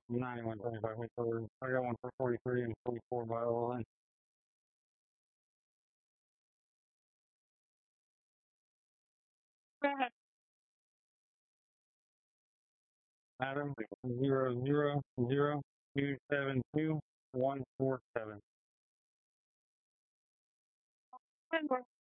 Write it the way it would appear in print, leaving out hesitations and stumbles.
91.25 for I got one for 43 and 44 by Olin. Adam 0000272 147.